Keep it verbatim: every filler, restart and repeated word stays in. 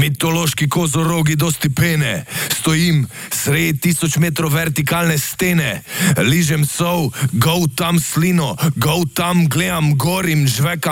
Mitološki kozorogi dosti pene, stojim sred tisoč metrov vertikalne stene, ližem sol, go tam slino, go tam gledam gorim, žvekam